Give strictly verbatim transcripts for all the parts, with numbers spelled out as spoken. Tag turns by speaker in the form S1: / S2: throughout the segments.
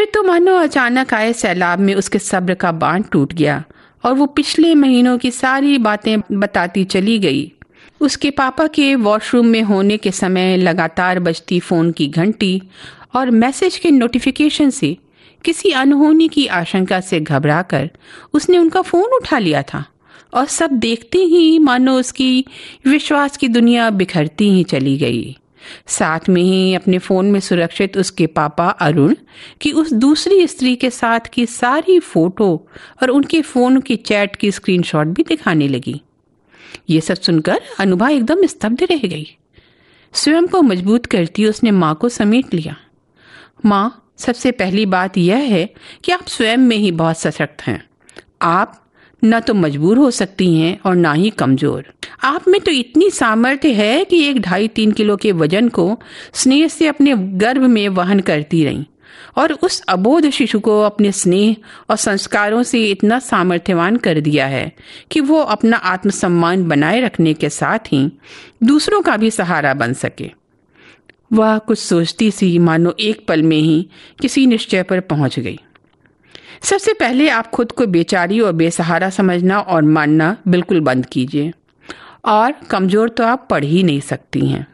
S1: फिर तो मानो अचानक आए सैलाब में उसके सब्र का बांध टूट गया और वो पिछले महीनों की सारी बातें बताती चली गई। उसके पापा के वॉशरूम में होने के समय लगातार बजती फोन की घंटी और मैसेज के नोटिफिकेशन से किसी अनहोनी की आशंका से घबराकर उसने उनका फोन उठा लिया था और सब देखते ही मानो उसकी विश्वास की दुनिया बिखरती ही चली गई। साथ में ही अपने फोन में सुरक्षित उसके पापा अरुण की उस दूसरी स्त्री के साथ की सारी फोटो और उनके फोन की चैट की स्क्रीनशॉट भी दिखाने लगी। ये सब सुनकर अनुभा एकदम स्तब्ध रह गई। स्वयं को मजबूत करती उसने माँ को समेट लिया। माँ, सबसे पहली बात यह है कि आप स्वयं में ही बहुत सशक्त हैं। आप न तो मजबूर हो सकती हैं और ना ही कमजोर। आप में तो इतनी सामर्थ्य है कि एक ढाई तीन किलो के वजन को स्नेह से अपने गर्भ में वहन करती रहीं और उस अबोध शिशु को अपने स्नेह और संस्कारों से इतना सामर्थ्यवान कर दिया है कि वो अपना आत्मसम्मान बनाए रखने के साथ ही दूसरों का भी सहारा बन सके। वह कुछ सोचती सी मानो एक पल में ही किसी निश्चय पर पहुंच गई। सबसे पहले आप खुद को बेचारी और बेसहारा समझना और मानना बिल्कुल बंद कीजिए। और कमजोर तो आप पढ़ ही नहीं सकती हैं।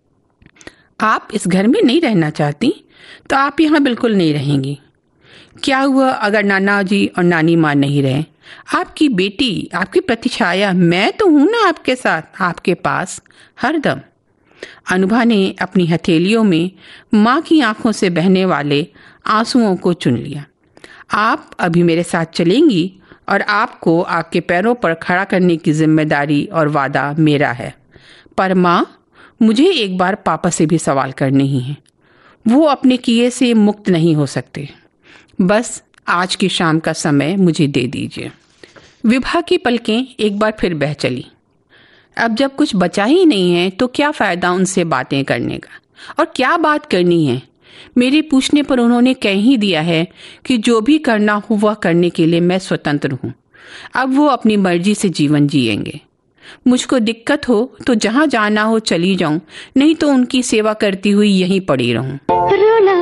S1: आप इस घर में नहीं रहना चाहती तो आप यहाँ बिल्कुल नहीं रहेंगी। क्या हुआ अगर नाना जी और नानी माँ नहीं रहे? आपकी बेटी, आपकी प्रतिछाया, मैं तो हूं ना आपके साथ, आपके पास हरदम। अनुभा ने अपनी हथेलियों में माँ की आंखों से बहने वाले आंसुओं को चुन लिया। आप अभी मेरे साथ चलेंगी और आपको आपके पैरों पर खड़ा करने की जिम्मेदारी और वादा मेरा है। पर माँ, मुझे एक बार पापा से भी सवाल करने ही हैं। वो अपने किए से मुक्त नहीं हो सकते। बस आज की शाम का समय मुझे दे दीजिए। विभा की पलकें एक बार फिर बह चली। अब जब कुछ बचा ही नहीं है तो क्या फायदा उनसे बातें करने का, और क्या बात करनी है? मेरे पूछने पर उन्होंने कह ही दिया है कि जो भी करना हो वह करने के लिए मैं स्वतंत्र हूँ। अब वो अपनी मर्जी से जीवन जिएंगे। मुझको दिक्कत हो तो जहाँ जाना हो चली जाऊं, नहीं तो उनकी सेवा करती हुई यहीं पड़ी रहूं।